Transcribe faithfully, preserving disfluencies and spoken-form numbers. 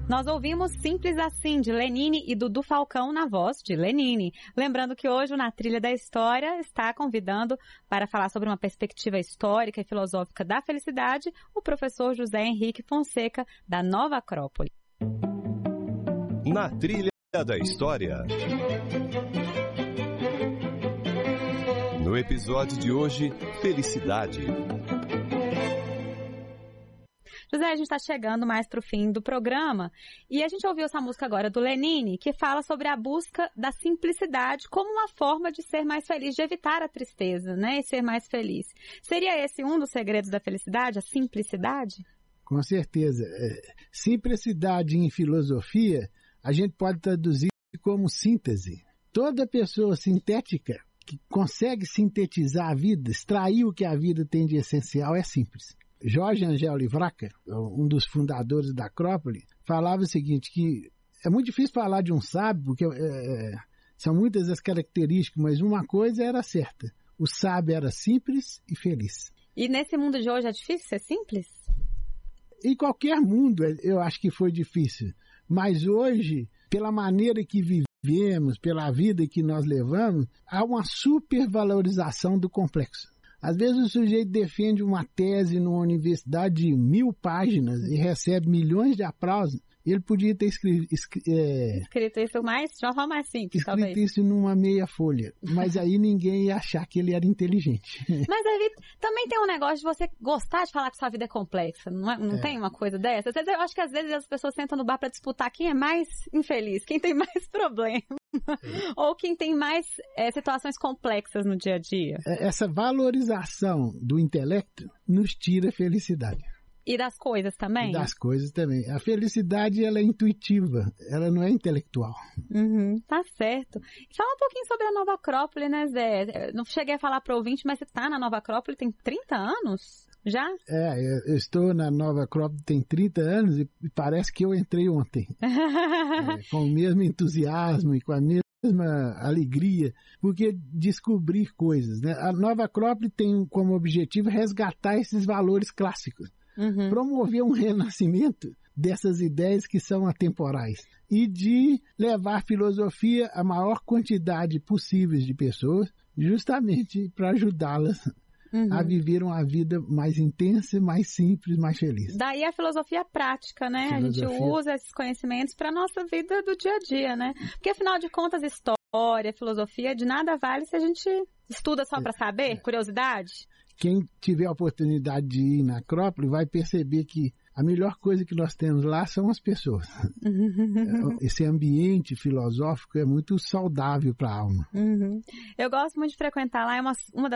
Nós ouvimos Simples Assim, de Lenine e Dudu Falcão na voz de Lenine. Lembrando que hoje o Na Trilha da História está convidando para falar sobre uma perspectiva histórica e filosófica da felicidade o professor José Henrique Fonseca, da Nova Acrópole. Na Trilha da História. No episódio de hoje, felicidade. José, a gente está chegando mais para o fim do programa e a gente ouviu essa música agora do Lenine, que fala sobre a busca da simplicidade como uma forma de ser mais feliz, de evitar a tristeza, né, e ser mais feliz. Seria esse um dos segredos da felicidade, a simplicidade? Com certeza. Simplicidade em filosofia, a gente pode traduzir como síntese. Toda pessoa sintética que consegue sintetizar a vida, extrair o que a vida tem de essencial, é simples. Jorge Angel Livraca, um dos fundadores da Acrópole, falava o seguinte, que é muito difícil falar de um sábio, porque é, são muitas as características, mas uma coisa era certa, o sábio era simples e feliz. E nesse mundo de hoje é difícil ser simples? Em qualquer mundo eu acho que foi difícil, mas hoje, pela maneira que vivemos, pela vida que nós levamos, há uma supervalorização do complexo. Às vezes o sujeito defende uma tese numa universidade de mil páginas e recebe milhões de aplausos. Ele podia ter escrito, escri, é, escrito isso mais, de uma forma mais simples, escrito talvez. isso numa meia folha. Mas aí ninguém ia achar que ele era inteligente. Mas aí também tem um negócio de você gostar de falar que sua vida é complexa. Não, é, não é. Tem uma coisa dessa? Eu acho que às vezes as pessoas sentam no bar para disputar quem é mais infeliz, quem tem mais problema. É. Ou quem tem mais é, situações complexas no dia a dia. Essa valorização do intelecto nos tira a felicidade. E das coisas também? E das coisas também. A felicidade, ela é intuitiva, ela não é intelectual. Uhum, tá certo. Fala um pouquinho sobre a Nova Acrópole, né, Zé? Não cheguei a falar para o ouvinte, mas você tá na Nova Acrópole tem trinta anos? Já? É, eu estou na Nova Acrópole tem trinta anos e parece que eu entrei ontem. É, com o mesmo entusiasmo e com a mesma alegria, porque descobrir coisas, né? A Nova Acrópole tem como objetivo resgatar esses valores clássicos. Uhum. Promover um renascimento dessas ideias que são atemporais e de levar a filosofia à maior quantidade possível de pessoas, justamente para ajudá-las uhum. a viver uma vida mais intensa, mais simples, mais feliz. Daí a filosofia prática, né? Filosofia. A gente usa esses conhecimentos para a nossa vida do dia a dia, né? Porque afinal de contas, história, filosofia, de nada vale se a gente estuda só para saber, é. curiosidade. Quem tiver a oportunidade de ir na Acrópole vai perceber que a melhor coisa que nós temos lá são as pessoas. Uhum. Esse ambiente filosófico é muito saudável para a alma. Uhum. Eu gosto muito de frequentar lá, é uma, uma das